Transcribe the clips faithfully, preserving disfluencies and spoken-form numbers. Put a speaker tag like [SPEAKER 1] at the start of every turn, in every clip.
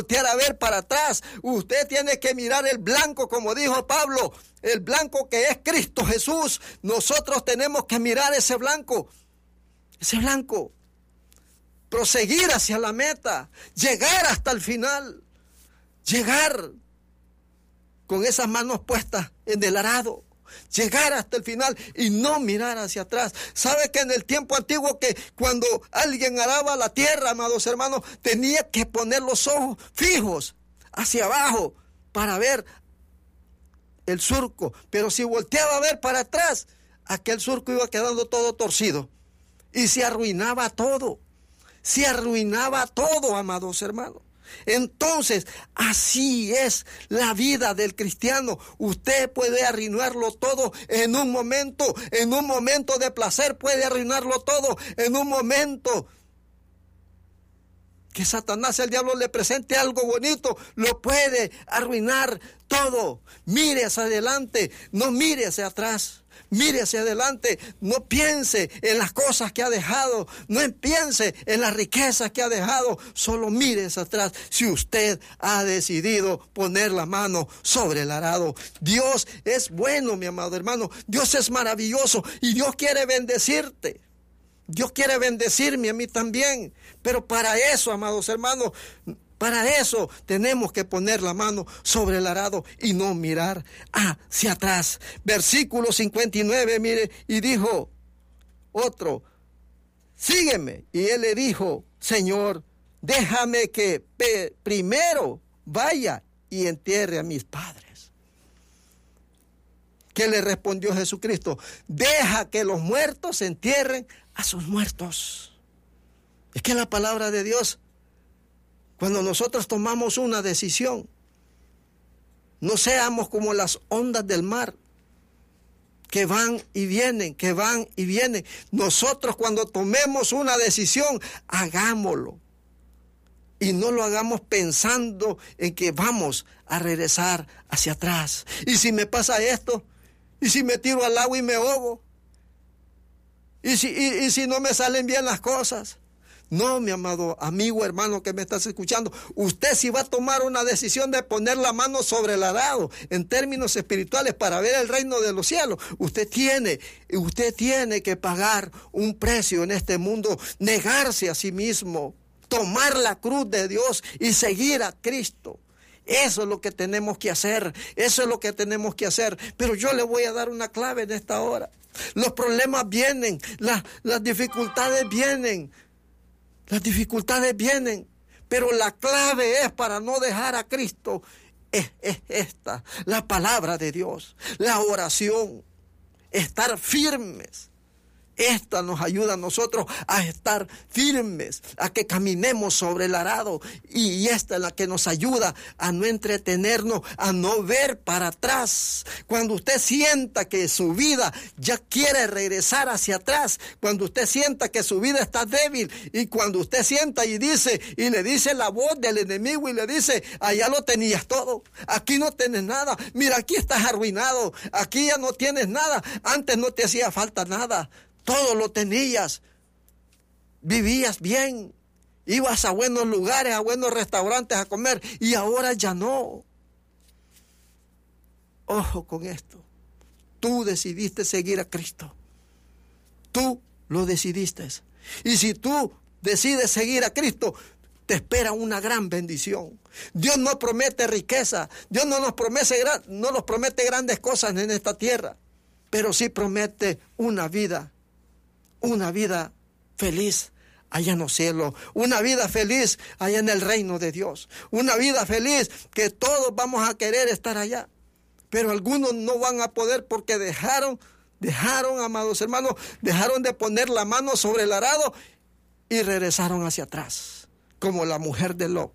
[SPEAKER 1] voltear a ver para atrás. Usted tiene que mirar el blanco, como dijo Pablo, el blanco que es Cristo Jesús. Nosotros tenemos que mirar ese blanco, ese blanco, proseguir hacia la meta, llegar hasta el final, llegar con esas manos puestas en el arado, llegar hasta el final y no mirar hacia atrás. ¿Sabe que en el tiempo antiguo, que cuando alguien araba la tierra, amados hermanos, tenía que poner los ojos fijos hacia abajo para ver el surco? Pero si volteaba a ver para atrás, aquel surco iba quedando todo torcido y se arruinaba todo. Se arruinaba todo, amados hermanos. Entonces, así es la vida del cristiano. Usted puede arruinarlo todo en un momento, en un momento de placer puede arruinarlo todo, en un momento que Satanás, el diablo, le presente algo bonito, lo puede arruinar todo. Mire hacia adelante, no mire hacia atrás. Mire hacia adelante, no piense en las cosas que ha dejado, no piense en las riquezas que ha dejado, solo mire hacia atrás. Si usted ha decidido poner la mano sobre el arado, Dios es bueno, mi amado hermano, Dios es maravilloso y Dios quiere bendecirte. Dios quiere bendecirme a mí también, pero para eso, amados hermanos, para eso tenemos que poner la mano sobre el arado y no mirar hacia atrás. Versículo cincuenta y nueve, mire, y dijo otro, sígueme. Y él le dijo, Señor, déjame que pe- primero vaya y entierre a mis padres. ¿Qué le respondió Jesucristo? Deja que los muertos entierren a sus muertos. Es que la palabra de Dios, cuando nosotros tomamos una decisión, no seamos como las ondas del mar, que van y vienen, que van y vienen. Nosotros, cuando tomemos una decisión, hagámoslo. Y no lo hagamos pensando en que vamos a regresar hacia atrás. ¿Y si me pasa esto? ¿Y si me tiro al agua y me ahogo? ¿Y si, y, y si no me salen bien las cosas? No, mi amado amigo, hermano que me estás escuchando, usted si va a tomar una decisión de poner la mano sobre el arado en términos espirituales para ver el reino de los cielos, usted tiene, usted tiene que pagar un precio en este mundo, negarse a sí mismo, tomar la cruz de Dios y seguir a Cristo. Eso es lo que tenemos que hacer, eso es lo que tenemos que hacer. Pero yo le voy a dar una clave en esta hora. Los problemas vienen, la, las dificultades vienen. Las dificultades vienen, pero la clave es para no dejar a Cristo, es, es esta, la palabra de Dios, la oración, estar firmes. Esta nos ayuda a nosotros a estar firmes, a que caminemos sobre el arado, y esta es la que nos ayuda a no entretenernos, a no ver para atrás. Cuando usted sienta que su vida ya quiere regresar hacia atrás, cuando usted sienta que su vida está débil, y cuando usted sienta y dice, y le dice la voz del enemigo y le dice, allá lo tenías todo, aquí no tienes nada, mira, aquí estás arruinado, aquí ya no tienes nada, antes no te hacía falta nada. Todo lo tenías, vivías bien, ibas a buenos lugares, a buenos restaurantes a comer, y ahora ya no. Ojo con esto, tú decidiste seguir a Cristo, tú lo decidiste, y si tú decides seguir a Cristo, te espera una gran bendición. Dios no promete riqueza, Dios no nos promete, no nos promete grandes cosas en esta tierra, pero sí promete una vida Una vida feliz allá en los cielos, una vida feliz allá en el reino de Dios, una vida feliz que todos vamos a querer estar allá, pero algunos no van a poder porque dejaron, dejaron, amados hermanos, dejaron de poner la mano sobre el arado y regresaron hacia atrás, como la mujer de Lot.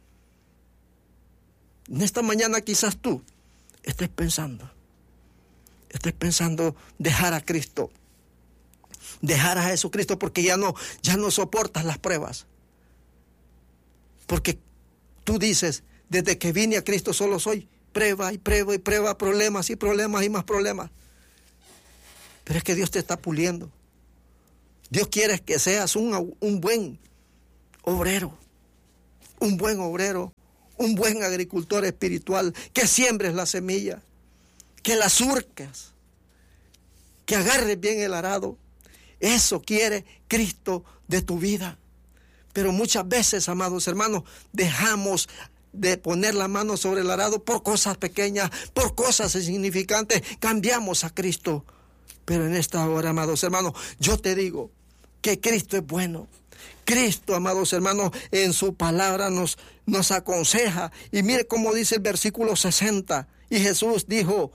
[SPEAKER 1] En esta mañana quizás tú estés pensando, estés pensando dejar a Cristo, dejar a Jesucristo porque ya no, ya no soportas las pruebas. Porque tú dices, desde que vine a Cristo solo soy prueba y prueba y prueba, problemas y problemas y más problemas. Pero es que Dios te está puliendo. Dios quiere que seas un, un buen obrero, un buen obrero, un buen agricultor espiritual, que siembres la semilla, que la surcas, que agarres bien el arado. Eso quiere Cristo de tu vida. Pero muchas veces, amados hermanos, dejamos de poner la mano sobre el arado por cosas pequeñas, por cosas insignificantes. Cambiamos a Cristo. Pero en esta hora, amados hermanos, yo te digo que Cristo es bueno. Cristo, amados hermanos, en su palabra nos, nos aconseja. Y mire cómo dice el versículo sesenta. Y Jesús dijo,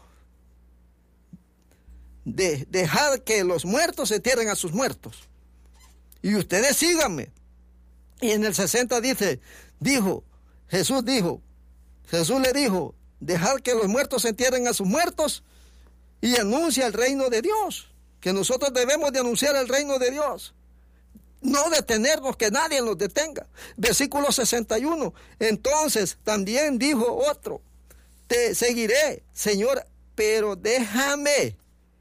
[SPEAKER 1] de, dejad que los muertos entierren a sus muertos. Y ustedes síganme. Y en el sesenta dice, dijo, Jesús dijo, Jesús le dijo, dejad que los muertos entierren a sus muertos y anuncia el reino de Dios. Que nosotros debemos de anunciar el reino de Dios. No detenernos, que nadie nos detenga. Versículo sesenta y uno. Entonces también dijo otro, te seguiré, Señor, pero déjame,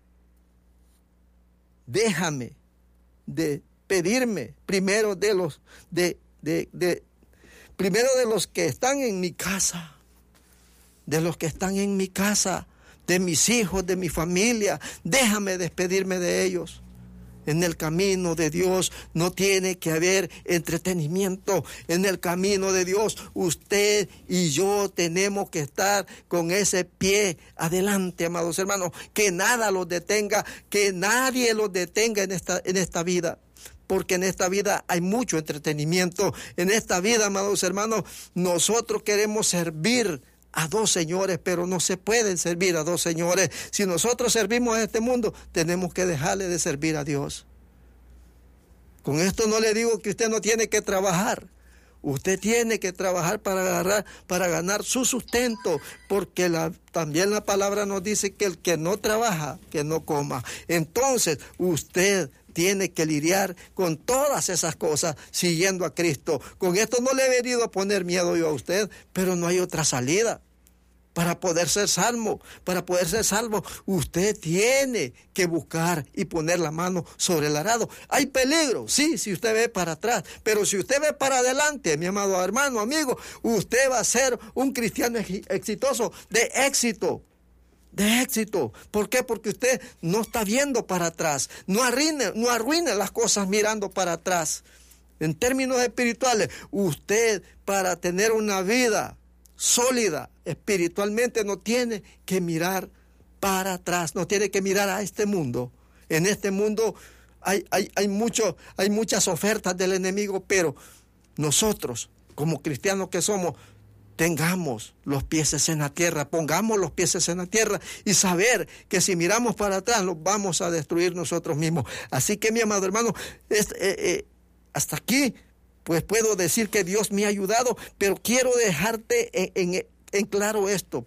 [SPEAKER 1] déjame de pedirme primero de los, de, de, de, primero de los que están en mi casa, de los que están en mi casa, de mis hijos, de mi familia. Déjame despedirme de ellos. En el camino de Dios no tiene que haber entretenimiento. En el camino de Dios usted y yo tenemos que estar con ese pie adelante, amados hermanos. Que nada los detenga, que nadie los detenga en esta, en esta vida. Porque en esta vida hay mucho entretenimiento. En esta vida, amados hermanos, nosotros queremos servir a dos señores, pero no se pueden servir a dos señores. Si nosotros servimos a este mundo, tenemos que dejarle de servir a Dios. Con esto no le digo que usted no tiene que trabajar. Usted tiene que trabajar para agarrar, para ganar su sustento, porque la, también la palabra nos dice que el que no trabaja, que no coma. Entonces, usted tiene que lidiar con todas esas cosas siguiendo a Cristo. Con esto no le he venido a poner miedo yo a usted, pero no hay otra salida. Para poder ser salvo, para poder ser salvo, usted tiene que buscar y poner la mano sobre el arado. Hay peligro, sí, si usted ve para atrás, pero si usted ve para adelante, mi amado hermano, amigo, usted va a ser un cristiano exitoso, de éxito. De éxito. ¿Por qué? Porque usted no está viendo para atrás. No arruine, no arruine las cosas mirando para atrás. En términos espirituales, usted para tener una vida sólida espiritualmente no tiene que mirar para atrás, no tiene que mirar a este mundo. En este mundo hay, hay, hay, mucho, hay muchas ofertas del enemigo, pero nosotros, como cristianos que somos, tengamos los pies en la tierra, pongamos los pies en la tierra y saber que si miramos para atrás los vamos a destruir nosotros mismos. Así que, mi amado hermano, es, eh, eh, hasta aquí pues puedo decir que Dios me ha ayudado, pero quiero dejarte en, en, en claro esto.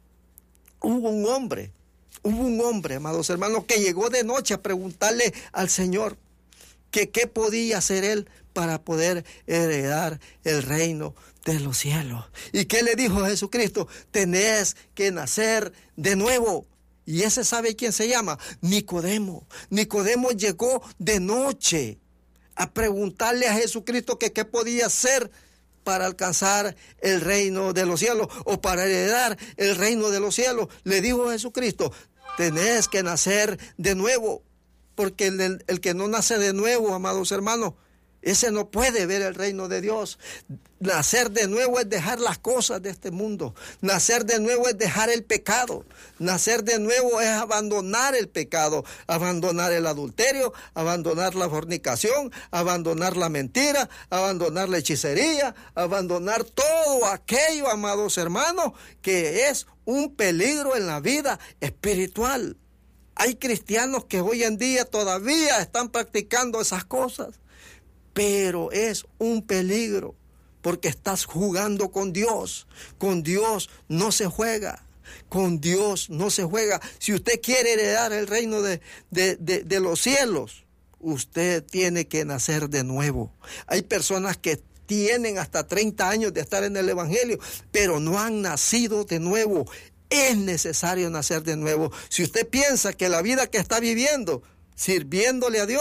[SPEAKER 1] Hubo un hombre, hubo un hombre, amados hermanos, que llegó de noche a preguntarle al Señor que qué podía hacer él para poder heredar el reino de los cielos. ¿Y qué le dijo Jesucristo? Tenés que nacer de nuevo. Y ese, ¿sabe quién se llama? Nicodemo. Nicodemo llegó de noche a preguntarle a Jesucristo que qué podía hacer para alcanzar el reino de los cielos o para heredar el reino de los cielos. Le dijo Jesucristo, tenés que nacer de nuevo, porque el, el que no nace de nuevo, amados hermanos, ese no puede ver el reino de Dios. Nacer de nuevo es dejar las cosas de este mundo. Nacer de nuevo es dejar el pecado. Nacer de nuevo es abandonar el pecado, abandonar el adulterio, abandonar la fornicación, abandonar la mentira, abandonar la hechicería, abandonar todo aquello, amados hermanos, que es un peligro en la vida espiritual. Hay cristianos que hoy en día todavía están practicando esas cosas. Pero es un peligro, porque estás jugando con Dios. Con Dios no se juega. Con Dios no se juega. Si usted quiere heredar el reino de, de, de, de los cielos, usted tiene que nacer de nuevo. Hay personas que tienen hasta treinta años de estar en el Evangelio, pero no han nacido de nuevo. Es necesario nacer de nuevo. Si usted piensa que la vida que está viviendo, sirviéndole a Dios,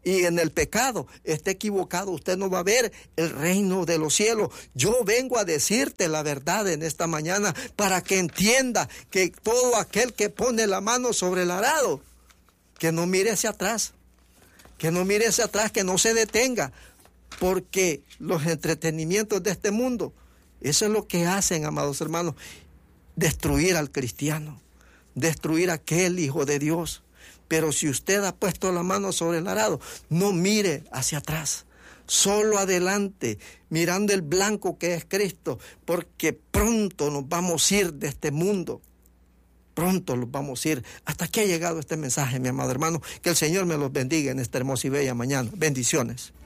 [SPEAKER 1] y en el pecado, esté equivocado, usted no va a ver el reino de los cielos. Yo vengo a decirte la verdad en esta mañana para que entienda que todo aquel que pone la mano sobre el arado, que no mire hacia atrás, que no mire hacia atrás, que no se detenga, porque los entretenimientos de este mundo, eso es lo que hacen, amados hermanos, destruir al cristiano, destruir a aquel hijo de Dios. Pero si usted ha puesto la mano sobre el arado, no mire hacia atrás, solo adelante, mirando el blanco que es Cristo, porque pronto nos vamos a ir de este mundo, pronto nos vamos a ir. Hasta aquí ha llegado este mensaje, mi amado hermano, que el Señor me los bendiga en esta hermosa y bella mañana. Bendiciones.